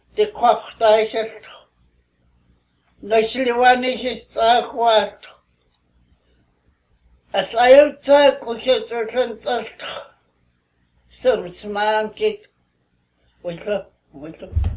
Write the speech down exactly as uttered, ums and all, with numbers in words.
Ти қоқтайшылт. Ношливанишистаахуат. Асайуцаа кушэцүүлэнцэлт. Сумсмаанкит. Улла, улла.